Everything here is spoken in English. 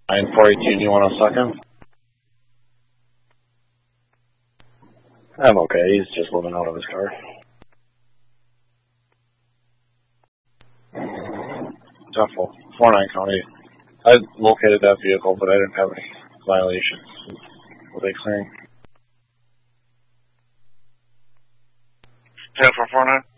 9-418, you want a second? I'm okay, he's just living out of his car. Duffel, 49 County. I located that vehicle, but I didn't have any violations. Were they clearing? 10-449.